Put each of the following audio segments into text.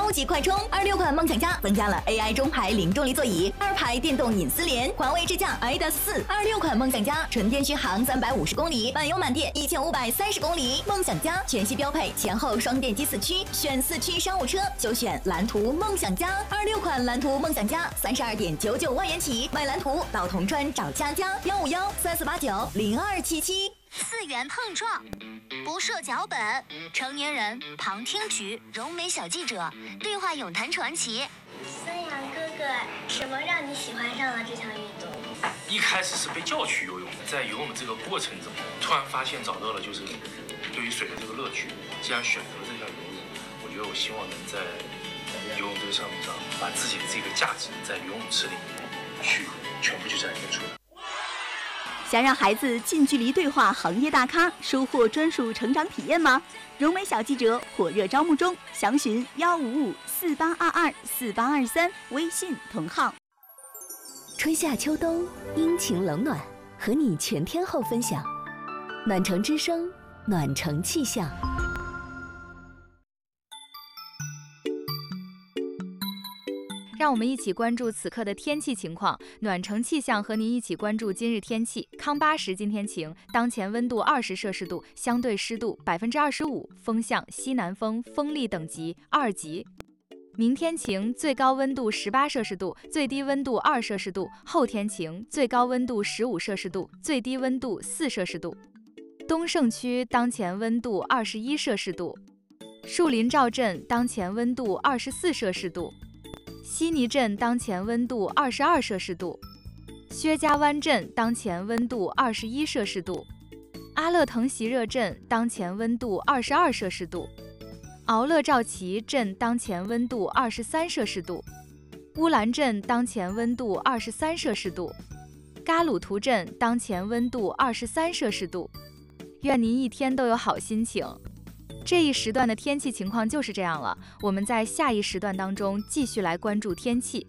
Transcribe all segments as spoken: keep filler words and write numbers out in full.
超级快充。二六款梦想家增加了 A I 中排零重力座椅，二排电动隐私帘，环卫支架 I D A 四。二六款梦想家纯电续航三百五十公里，满油满电一千五百三十公里。梦想家全系标配前后双电机四驱，选四驱商务车就选蓝图梦想家。二六款蓝图梦想家三十二点九九万元起，买蓝图到铜川找佳佳，幺五幺三四八九零二七七。 四元碰撞，不设脚本，成年人旁听局，柔美小记者对话咏谈传奇。 孙杨哥哥，什么让你喜欢上了这项运动？ 一开始是被叫去游泳，在游泳这个过程中，突然发现找到了就是对于水的这个乐趣。既然选择了这项游泳，我觉得我希望能在游泳这个项目上，把自己的这个价值在游泳池里面去全部去展现出来。 想让孩子近距离对话行业大咖，收获专属成长体验吗？柔美小记者火热招募中，详询幺五五四八二二四八二三，微信同号。 春夏秋冬，阴晴冷暖，和你全天候分享。暖城之声，暖城气象。 让我们一起关注此刻的天气情况。暖城气象和您一起关注今日天气。康巴什今天晴，当前温度二十摄氏度，相对湿度百分之二十五，风向西南风，风力等级二级。明天晴，最高温度十八摄氏度，最低温度二摄氏度。后天晴，最高温度十五摄氏度，最低温度四摄氏度。东胜区当前温度二十一摄氏度，树林赵镇当前温度二十四摄氏度。悉尼镇当前温度二十二摄氏度，薛家湾镇当前温度二十一摄氏度，阿勒腾席热镇当前温度二十二摄氏度，敖勒赵旗镇当前温度二十三摄氏度，乌兰镇当前温度二十三摄氏度，嘎鲁图镇当前温度二十三摄氏度。愿您一天都有好心情。这一时段的天气情况就是这样了，我们在下一时段当中继续来关注天气。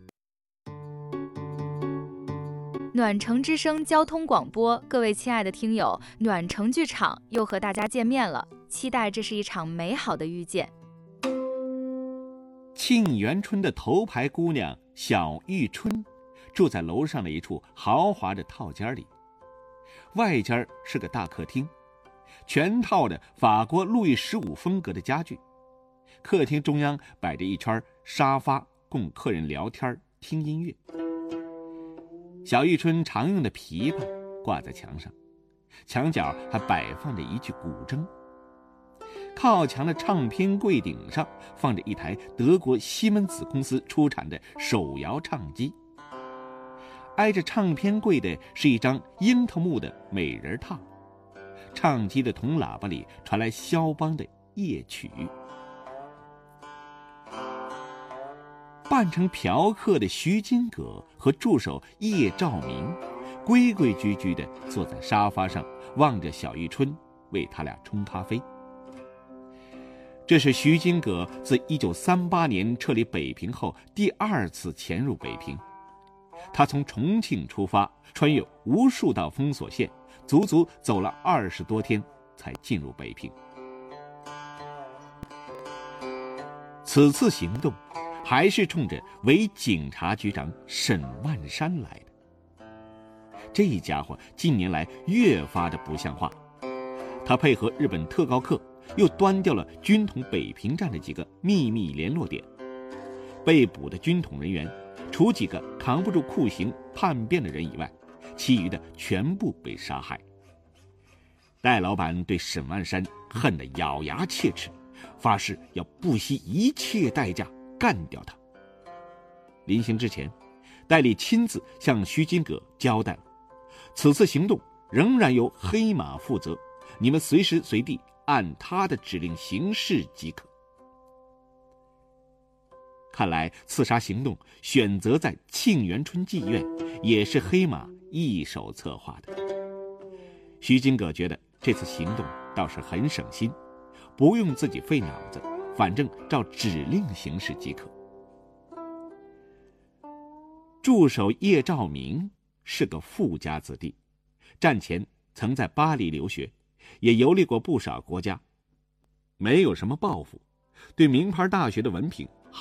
暖城之声交通广播，各位亲爱的听友，暖城剧场又和大家见面了，期待这是一场美好的遇见。 沁园春的头牌姑娘小玉春住在楼上的一处豪华的套间里，外间是个大客厅，全套的法国路易十五风格的家具。客厅中央摆着一圈沙发，供客人聊天听音乐。小玉春常用的琵琶挂在墙上，墙角还摆放着一具古筝。靠墙的唱片柜顶上放着一台德国西门子公司出产的手摇唱机，挨着唱片柜的是一张樱桃木的美人榻，唱机的铜喇叭里传来肖邦的夜曲。扮成嫖客的徐金葛和助手叶兆明规规矩矩地坐在沙发上，望着小玉春为他俩冲咖啡。这是徐金葛自一九三八年撤离北平后第二次潜入北平。他从重庆出发，穿越无数道封锁线，足足走了二十多天才进入北平。此次行动还是冲着伪警察局长沈万山来的。这家伙近年来越发的不像话，他配合日本特高课，又端掉了军统北平站的几个秘密联络点。被捕的军统人员，除几个扛不住酷刑叛变的人以外，其余的全部被杀害。戴老板对沈万山恨得咬牙切齿，发誓要不惜一切代价干掉他。临行之前，戴笠亲自向徐金葛交代，此次行动仍然由黑马负责，你们随时随地按他的指令行事即可。看来刺杀行动选择在沁园春妓院，也是黑马一手策划的。徐金葛觉得这次行动倒是很省心，不用自己费脑子，反正照指令行事即可。助手叶兆明是个富家子弟，战前曾在巴黎留学，也游历过不少国家，没有什么抱负，对名牌大学的文凭